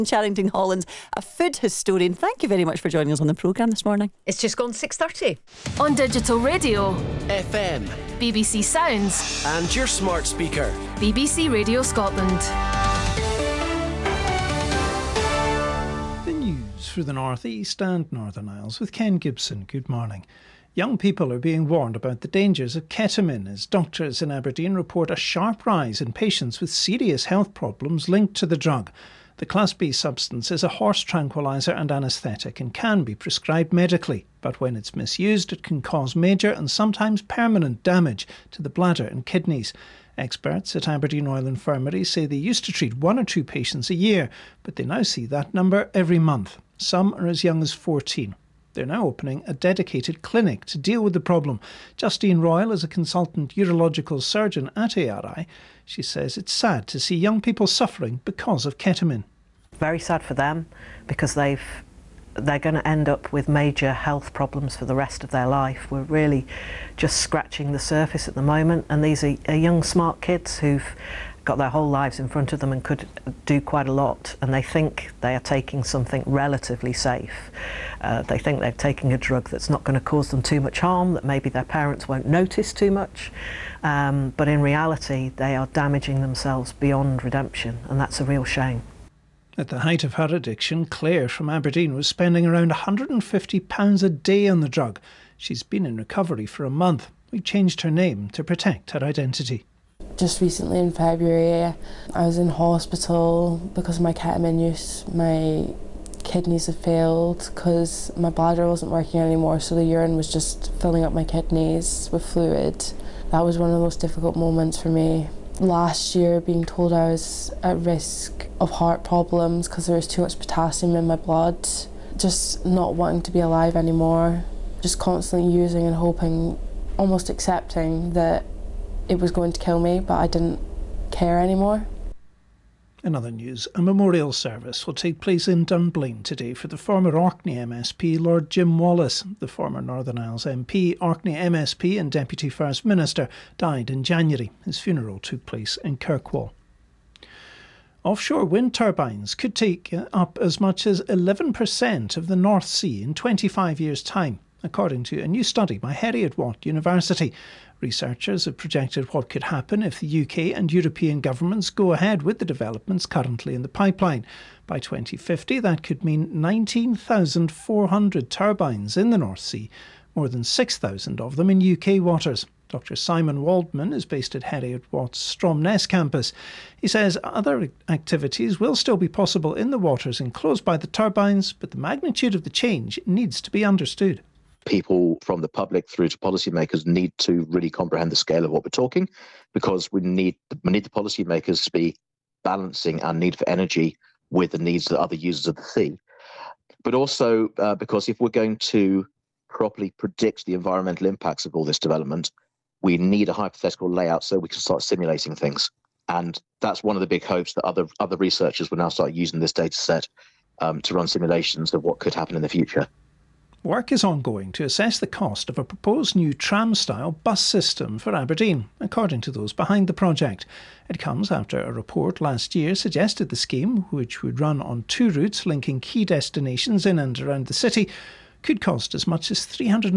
Charrington Hollins, a food historian. Thank you very much for joining us on the programme this morning. It's just gone 6:30. On digital radio, FM, BBC Sounds, and your smart speaker. BBC Radio Scotland. The news for the North East and Northern Isles with Ken Gibson. Good morning. Young people are being warned about the dangers of ketamine as doctors in Aberdeen report a sharp rise in patients with serious health problems linked to the drug. The Class B substance is a horse tranquiliser and anaesthetic and can be prescribed medically, but when it's misused it can cause major and sometimes permanent damage to the bladder and kidneys. Experts at Aberdeen Royal Infirmary say they used to treat 1 or 2 patients a year, but they now see that number every month. Some are as young as 14. They're now opening a dedicated clinic to deal with the problem. Justine Royal is a consultant urological surgeon at ARI. She says it's sad to see young people suffering because of ketamine. Very sad for them because they're going to end up with major health problems for the rest of their life. We're really just scratching the surface at the moment, and these are young smart kids who've got their whole lives in front of them and could do quite a lot, and they think they are taking something relatively safe. They think they're taking a drug that's not going to cause them too much harm, that maybe their parents won't notice too much, but in reality they are damaging themselves beyond redemption, and that's a real shame. At the height of her addiction, Claire from Aberdeen was spending around £150 a day on the drug. She's been in recovery for a month. We changed her name to protect her identity. Just recently in February, I was in hospital because of my ketamine use. My kidneys had failed because my bladder wasn't working anymore, so the urine was just filling up my kidneys with fluid. That was one of the most difficult moments for me. Last year, being told I was at risk of heart problems because there was too much potassium in my blood. Just not wanting to be alive anymore. Just constantly using and hoping, almost accepting that it was going to kill me, but I didn't care anymore. In other news, a memorial service will take place in Dunblane today for the former Orkney MSP, Lord Jim Wallace. The former Northern Isles MP, Orkney MSP and Deputy First Minister died in January. His funeral took place in Kirkwall. Offshore wind turbines could take up as much as 11% of the North Sea in 25 years' time, according to a new study by Heriot-Watt University. Researchers have projected what could happen if the UK and European governments go ahead with the developments currently in the pipeline. By 2050, that could mean 19,400 turbines in the North Sea, more than 6,000 of them in UK waters. Dr Simon Waldman is based at Heriot-Watt's Stromness campus. He says other activities will still be possible in the waters enclosed by the turbines, but the magnitude of the change needs to be understood. People from the public through to policymakers need to really comprehend the scale of what we're talking, because we need the policymakers to be balancing our need for energy with the needs of other users of the sea. But also because if we're going to properly predict the environmental impacts of all this development, we need a hypothetical layout so we can start simulating things. And that's one of the big hopes, that other researchers will now start using this data set to run simulations of what could happen in the future. Work is ongoing to assess the cost of a proposed new tram-style bus system for Aberdeen, according to those behind the project. It comes after a report last year suggested the scheme, which would run on 2 routes linking key destinations in and around the city, could cost as much as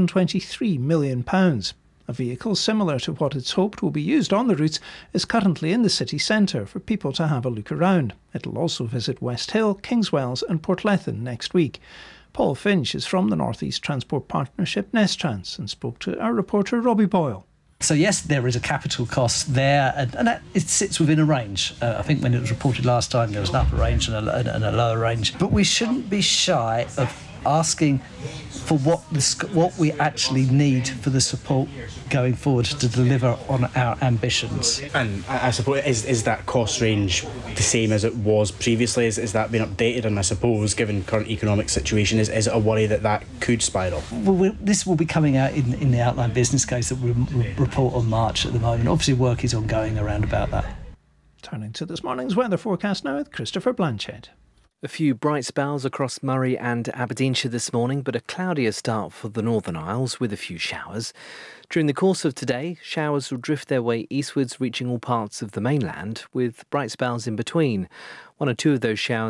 £323 million. A vehicle similar to what it's hoped will be used on the routes is currently in the city centre for people to have a look around. It'll also visit West Hill, Kingswells and Portlethen next week. Paul Finch is from the North East Transport Partnership Nestrans and spoke to our reporter Robbie Boyle. So yes, there is a capital cost there, and that, it sits within a range. I think when it was reported last time, there was an upper range and a lower range. But we shouldn't be shy of asking for what we actually need for the support going forward to deliver on our ambitions. And I suppose, is that cost range the same as it was previously? Is that been updated? And I suppose, given current economic situation, is it a worry that could spiral? Well, this will be coming out in the outline business case that we'll report on March at the moment. Obviously, work is ongoing around about that. Turning to this morning's weather forecast now with Christopher Blanchett. A few bright spells across Murray and Aberdeenshire this morning, but a cloudier start for the Northern Isles with a few showers. During the course of today, showers will drift their way eastwards, reaching all parts of the mainland, with bright spells in between. 1 or 2 of those showers